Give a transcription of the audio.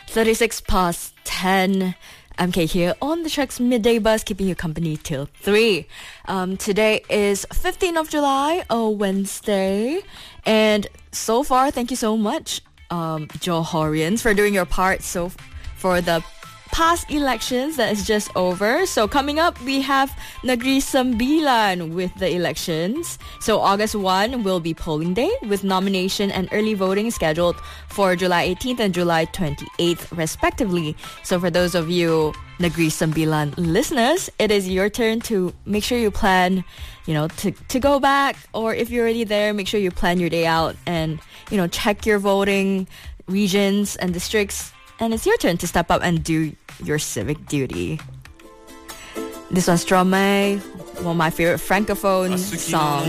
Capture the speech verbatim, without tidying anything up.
thirty-six past ten. M K here on the Trek's Midday Bus, keeping you company till three. Um, today is fifteenth of July, a Wednesday. And so far, thank you so much, um, Johorians, for doing your part so for the past elections that is just over. So coming up, we have Negeri Sembilan with the elections. So August first will be polling day, with nomination and early voting scheduled for July eighteenth and July twenty-eighth respectively. So for those of you Negeri Sembilan listeners, it is your turn to make sure you plan, you know, to, to go back, or if you're already there, make sure you plan your day out and, you know, check your voting regions and districts. And it's your turn to step up and do your civic duty. This one's Stromae, one of my favorite francophone songs.